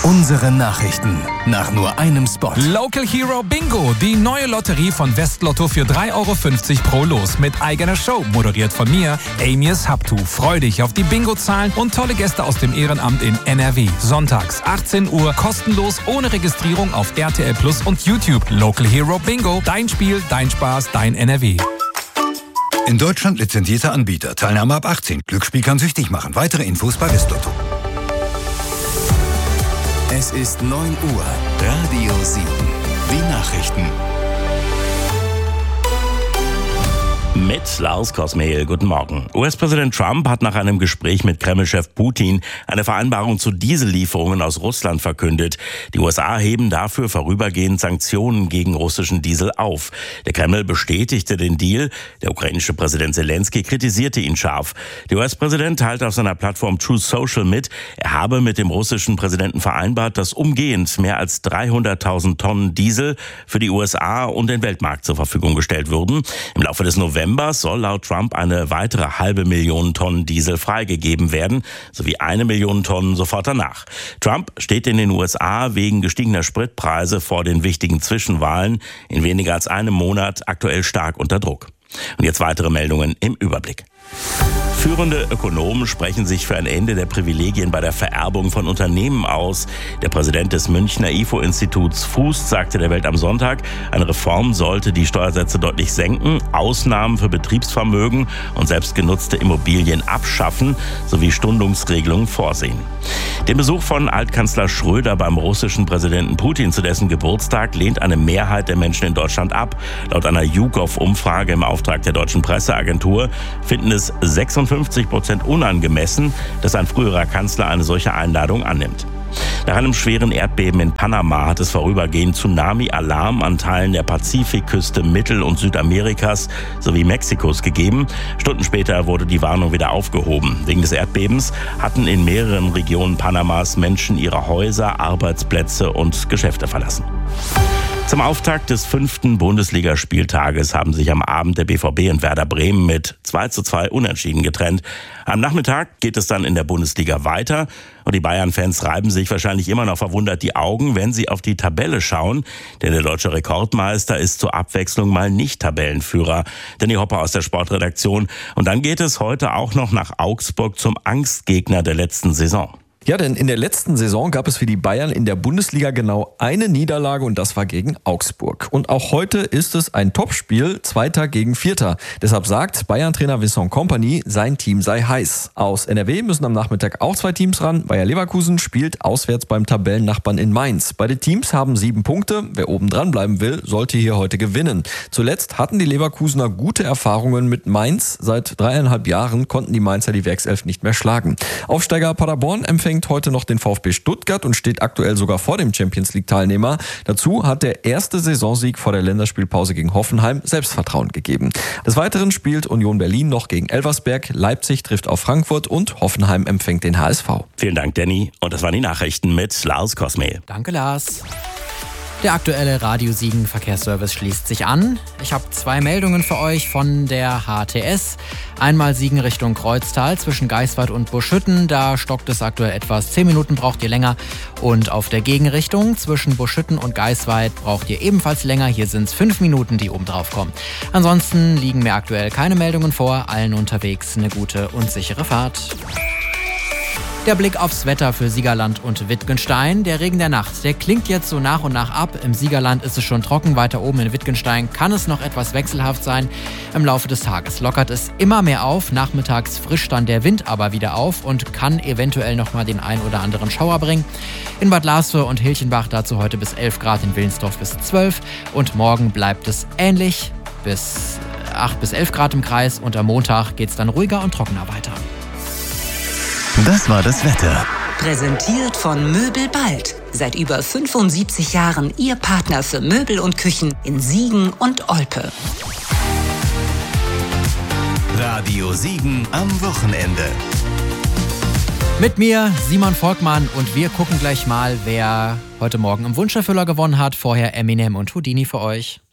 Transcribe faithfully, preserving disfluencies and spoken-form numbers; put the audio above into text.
Unsere Nachrichten nach nur einem Spot. Local Hero Bingo, die neue Lotterie von Westlotto für drei Euro fünfzig pro Los mit eigener Show, moderiert von mir, Amias Habtu. Freu dich auf die Bingo-Zahlen und tolle Gäste aus dem Ehrenamt in N R W. Sonntags achtzehn Uhr, kostenlos, ohne Registrierung auf R T L Plus und YouTube. Local Hero Bingo, dein Spiel, dein Spaß, dein N R W. In Deutschland lizenzierter Anbieter. Teilnahme ab achtzehn. Glücksspiel kann süchtig machen. Weitere Infos bei Westlotto. Es ist neun Uhr. Radio sieben. Die Nachrichten. Mit Lars Kosmehl, guten Morgen. U S-Präsident Trump hat nach einem Gespräch mit Kreml-Chef Putin eine Vereinbarung zu Diesellieferungen aus Russland verkündet. Die U S A heben dafür vorübergehend Sanktionen gegen russischen Diesel auf. Der Kreml bestätigte den Deal. Der ukrainische Präsident Zelensky kritisierte ihn scharf. Der U S-Präsident teilte auf seiner Plattform Truth Social mit, er habe mit dem russischen Präsidenten vereinbart, dass umgehend mehr als dreihunderttausend Tonnen Diesel für die U S A und den Weltmarkt zur Verfügung gestellt würden. Im Laufe des November soll laut Trump eine weitere halbe Million Tonnen Diesel freigegeben werden, sowie eine Million Tonnen sofort danach. Trump steht in den U S A wegen gestiegener Spritpreise vor den wichtigen Zwischenwahlen in weniger als einem Monat aktuell stark unter Druck. Und jetzt weitere Meldungen im Überblick. Führende Ökonomen sprechen sich für ein Ende der Privilegien bei der Vererbung von Unternehmen aus. Der Präsident des Münchner I F O-Instituts Fuß sagte der Welt am Sonntag, eine Reform sollte die Steuersätze deutlich senken, Ausnahmen für Betriebsvermögen und selbstgenutzte Immobilien abschaffen sowie Stundungsregelungen vorsehen. Den Besuch von Altkanzler Schröder beim russischen Präsidenten Putin zu dessen Geburtstag lehnt eine Mehrheit der Menschen in Deutschland ab. Laut einer YouGov-Umfrage im Auftrag der deutschen Presseagentur finden es sechsundfünfzig Prozent unangemessen, dass ein früherer Kanzler eine solche Einladung annimmt. Nach einem schweren Erdbeben in Panama hat es vorübergehend Tsunami-Alarm an Teilen der Pazifikküste Mittel- und Südamerikas sowie Mexikos gegeben. Stunden später wurde die Warnung wieder aufgehoben. Wegen des Erdbebens hatten in mehreren Regionen Panamas Menschen ihre Häuser, Arbeitsplätze und Geschäfte verlassen. Zum Auftakt des fünften Bundesligaspieltages haben sich am Abend der B V B und Werder Bremen mit zwei zu zwei unentschieden getrennt. Am Nachmittag geht es dann in der Bundesliga weiter und die Bayern-Fans reiben sich wahrscheinlich immer noch verwundert die Augen, wenn sie auf die Tabelle schauen, denn der deutsche Rekordmeister ist zur Abwechslung mal nicht Tabellenführer. Danny Hopper aus der Sportredaktion. Und dann geht es heute auch noch nach Augsburg zum Angstgegner der letzten Saison. Ja, denn in der letzten Saison gab es für die Bayern in der Bundesliga genau eine Niederlage und das war gegen Augsburg. Und auch heute ist es ein Topspiel, Zweiter gegen Vierter. Deshalb sagt Bayern-Trainer Vincent Kompany, sein Team sei heiß. Aus N R W müssen am Nachmittag auch zwei Teams ran. Bayer Leverkusen spielt auswärts beim Tabellennachbarn in Mainz. Beide Teams haben sieben Punkte. Wer oben dran bleiben will, sollte hier heute gewinnen. Zuletzt hatten die Leverkusener gute Erfahrungen mit Mainz. Seit dreieinhalb Jahren konnten die Mainzer die Werkself nicht mehr schlagen. Aufsteiger Paderborn empfängt heute noch den VfB Stuttgart und steht aktuell sogar vor dem Champions-League-Teilnehmer. Dazu hat der erste Saisonsieg vor der Länderspielpause gegen Hoffenheim Selbstvertrauen gegeben. Des Weiteren spielt Union Berlin noch gegen Elversberg, Leipzig trifft auf Frankfurt und Hoffenheim empfängt den H S V. Vielen Dank, Danny. Und das waren die Nachrichten mit Lars Kosmehl. Danke, Lars. Der aktuelle Radio Siegen Verkehrsservice schließt sich an. Ich habe zwei Meldungen für euch von der H T S. Einmal Siegen Richtung Kreuztal zwischen Geiswart und Buschütten. Da stockt es aktuell etwas. Zehn Minuten braucht ihr länger. Und auf der Gegenrichtung zwischen Buschütten und Geiswart braucht ihr ebenfalls länger. Hier sind es fünf Minuten, die oben drauf kommen. Ansonsten liegen mir aktuell keine Meldungen vor. Allen unterwegs eine gute und sichere Fahrt. Der Blick aufs Wetter für Siegerland und Wittgenstein. Der Regen der Nacht, der klingt jetzt so nach und nach ab. Im Siegerland ist es schon trocken, weiter oben in Wittgenstein kann es noch etwas wechselhaft sein. Im Laufe des Tages lockert es immer mehr auf. Nachmittags frischt dann der Wind aber wieder auf und kann eventuell noch mal den ein oder anderen Schauer bringen. In Bad Laswe und Hilchenbach dazu heute bis elf Grad, in Willensdorf bis zwölf. Und morgen bleibt es ähnlich bis acht bis elf Grad im Kreis. Und am Montag geht es dann ruhiger und trockener weiter. Das war das Wetter. Präsentiert von Möbel Bald. Seit über fünfundsiebzig Jahren Ihr Partner für Möbel und Küchen in Siegen und Olpe. Radio Siegen am Wochenende. Mit mir, Simon Volkmann, und wir gucken gleich mal, wer heute Morgen im Wunscherfüller gewonnen hat. Vorher Eminem und Houdini für euch.